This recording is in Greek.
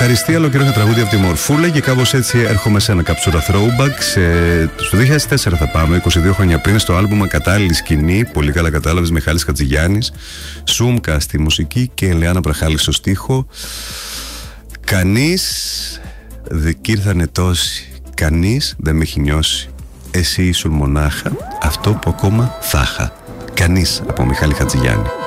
Ευχαριστία, ολοκλήρωσα τραγούδια από τη Μορφούλα και κάπως έτσι έρχομαι σε ένα καψούρα throwback. Στο 2004 θα πάμε, 22 χρόνια πριν, στο άλμπουμ Ακατάλληλη Σκηνή. Πολύ καλά κατάλαβες, Μιχάλης Χατζηγιάννης, Σούμκα στη μουσική και Ελεάνα Πραχάλη στο στίχο. Κανείς κι ήρθανε τόσοι, κανείς δεν με έχει νιώσει. Εσύ ήσουν μονάχα αυτό που ακόμα θα είχα. Κανείς, από Μιχάλη Χατζηγιάννη.